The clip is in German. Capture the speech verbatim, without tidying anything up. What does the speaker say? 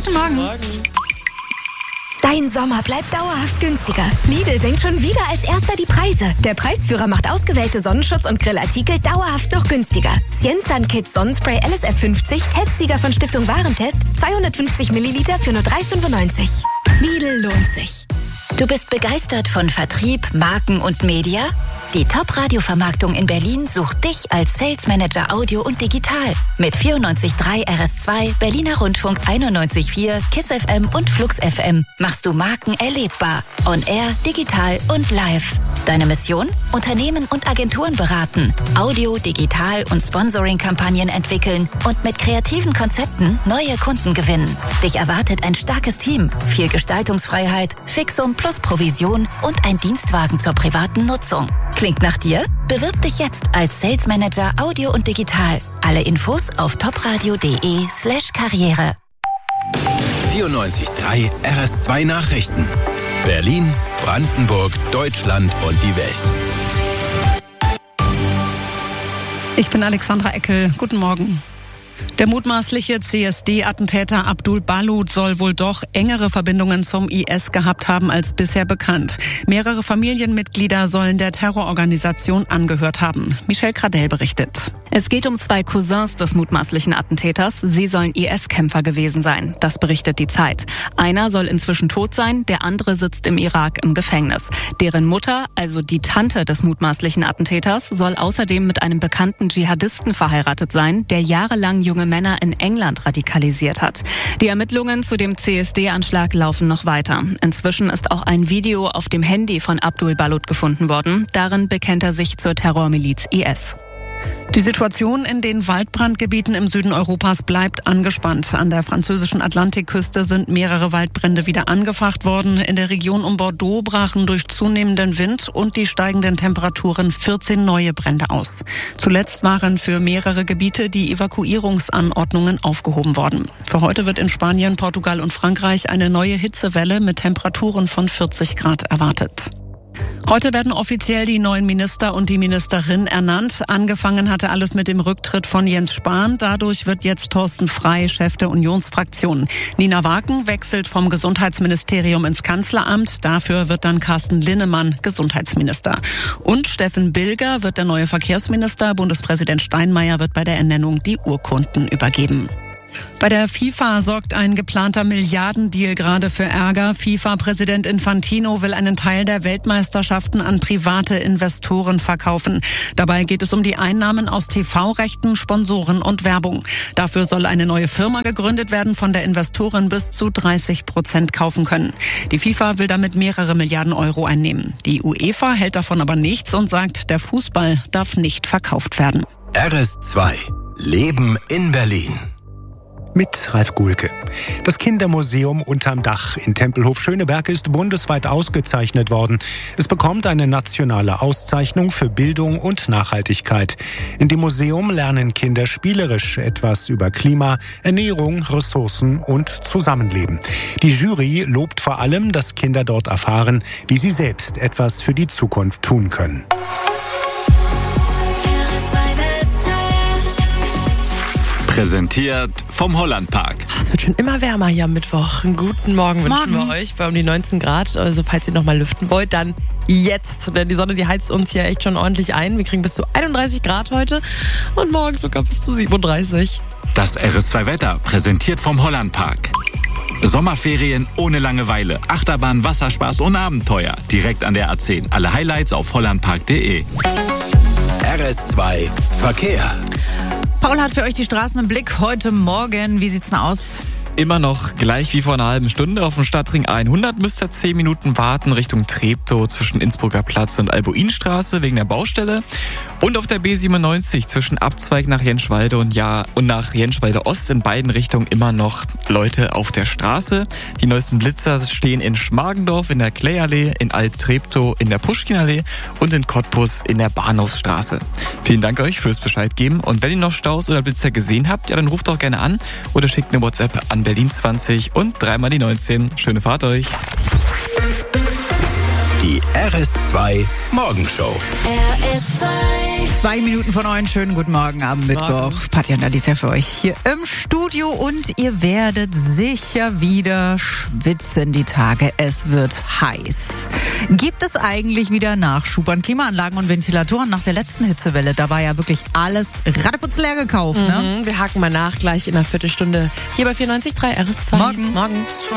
Guten Morgen. Morgen. Dein Sommer bleibt dauerhaft günstiger. Lidl senkt schon wieder als erster die Preise. Der Preisführer macht ausgewählte Sonnenschutz- und Grillartikel dauerhaft noch günstiger. Cienzan Kids Sonnenspray L S F fünfzig, Testsieger von Stiftung Warentest, zweihundertfünfzig Milliliter für nur drei fünfundneunzig. Lidl lohnt sich. Du bist begeistert von Vertrieb, Marken und Media? Die Top-Radio-Vermarktung in Berlin sucht dich als Sales Manager Audio und Digital. Mit vierundneunzig Komma drei R S zwei, Berliner Rundfunk einundneunzig Komma vier, KISS F M und Flux F M machst du Marken erlebbar. On Air, digital und live. Deine Mission? Unternehmen und Agenturen beraten, Audio, Digital und Sponsoring-Kampagnen entwickeln und mit kreativen Konzepten neue Kunden gewinnen. Dich erwartet ein starkes Team, viel Gestaltungsfreiheit, Fixum plus Provision und ein Dienstwagen zur privaten Nutzung. Klingt nach dir? Bewirb dich jetzt als Sales Manager Audio und Digital. Alle Infos auf topradio.de slash Karriere. vierundneunzig Komma drei R S zwei Nachrichten. Berlin, Brandenburg, Deutschland und die Welt. Ich bin Alexandra Eckel. Guten Morgen. Der mutmaßliche C S D-Attentäter Abdul Balut soll wohl doch engere Verbindungen zum I S gehabt haben als bisher bekannt. Mehrere Familienmitglieder sollen der Terrororganisation angehört haben. Michelle Gradell berichtet. Es geht um zwei Cousins des mutmaßlichen Attentäters. Sie sollen I S-Kämpfer gewesen sein. Das berichtet die Zeit. Einer soll inzwischen tot sein, der andere sitzt im Irak im Gefängnis. Deren Mutter, also die Tante des mutmaßlichen Attentäters, soll außerdem mit einem bekannten Dschihadisten verheiratet sein, der jahrelang junge Männer in England radikalisiert hat. Die Ermittlungen zu dem C S D-Anschlag laufen noch weiter. Inzwischen ist auch ein Video auf dem Handy von Abdul Balut gefunden worden. Darin bekennt er sich zur Terrormiliz I S. Die Situation in den Waldbrandgebieten im Süden Europas bleibt angespannt. An der französischen Atlantikküste sind mehrere Waldbrände wieder angefacht worden. In der Region um Bordeaux brachen durch zunehmenden Wind und die steigenden Temperaturen vierzehn neue Brände aus. Zuletzt waren für mehrere Gebiete die Evakuierungsanordnungen aufgehoben worden. Für heute wird in Spanien, Portugal und Frankreich eine neue Hitzewelle mit Temperaturen von vierzig Grad erwartet. Heute werden offiziell die neuen Minister und die Ministerin ernannt. Angefangen hatte alles mit dem Rücktritt von Jens Spahn. Dadurch wird jetzt Thorsten Frey Chef der Unionsfraktion. Nina Waken wechselt vom Gesundheitsministerium ins Kanzleramt. Dafür wird dann Carsten Linnemann Gesundheitsminister. Und Steffen Bilger wird der neue Verkehrsminister. Bundespräsident Steinmeier wird bei der Ernennung die Urkunden übergeben. Bei der FIFA sorgt ein geplanter Milliardendeal gerade für Ärger. FIFA-Präsident Infantino will einen Teil der Weltmeisterschaften an private Investoren verkaufen. Dabei geht es um die Einnahmen aus T V-Rechten, Sponsoren und Werbung. Dafür soll eine neue Firma gegründet werden, von der Investoren bis zu dreißig Prozent kaufen können. Die FIFA will damit mehrere Milliarden Euro einnehmen. Die UEFA hält davon aber nichts und sagt, der Fußball darf nicht verkauft werden. R S zwei. Leben in Berlin. Mit Ralf Guhlke. Das Kindermuseum unterm Dach in Tempelhof Schöneberg ist bundesweit ausgezeichnet worden. Es bekommt eine nationale Auszeichnung für Bildung und Nachhaltigkeit. In dem Museum lernen Kinder spielerisch etwas über Klima, Ernährung, Ressourcen und Zusammenleben. Die Jury lobt vor allem, dass Kinder dort erfahren, wie sie selbst etwas für die Zukunft tun können. Präsentiert vom Hollandpark. Es wird schon immer wärmer hier am Mittwoch. Einen guten Morgen wünschen Morgen. wir euch bei um die neunzehn Grad. Also falls ihr noch mal lüften wollt, dann jetzt. Denn die Sonne, die heizt uns hier echt schon ordentlich ein. Wir kriegen bis zu einunddreißig Grad heute und morgen sogar bis zu siebenunddreißig. Das R S zwei Wetter, präsentiert vom Hollandpark. Sommerferien ohne Langeweile, Achterbahn, Wasserspaß und Abenteuer. Direkt an der A zehn. Alle Highlights auf hollandpark punkt de. R S zwei Verkehr. Paul hat für euch die Straßen im Blick heute Morgen. Wie sieht's denn aus? Immer noch gleich wie vor einer halben Stunde. Auf dem Stadtring hundert müsst ihr zehn Minuten warten Richtung Treptow zwischen Innsbrucker Platz und Albuinstraße wegen der Baustelle. Und auf der B siebenundneunzig zwischen Abzweig nach Jenschwalde und ja und nach Jenschwalde Ost in beiden Richtungen immer noch Leute auf der Straße. Die neuesten Blitzer stehen in Schmargendorf in der Klayallee, in Alt-Treptow in der Puschkinallee und in Cottbus in der Bahnhofsstraße. Vielen Dank euch fürs Bescheid geben. Und wenn ihr noch Staus oder Blitzer gesehen habt, ja, dann ruft doch gerne an oder schickt eine WhatsApp an Berlin zwanzig und dreimal die neunzehn. Schöne Fahrt euch. Die R S zwei Morgenshow. R S zwei. Zwei Minuten von neun. Schönen guten Morgen am Mittwoch. Patja und Alicia für euch hier im Studio und ihr werdet sicher wieder schwitzen die Tage. Es wird heiß. Gibt es eigentlich wieder Nachschub an Klimaanlagen und Ventilatoren nach der letzten Hitzewelle? Da war ja wirklich alles radeputzleer gekauft, ne? Mhm, wir haken mal nach, gleich in einer Viertelstunde hier bei vierundneunzig Komma drei R S zwei. Morgen. Morgen.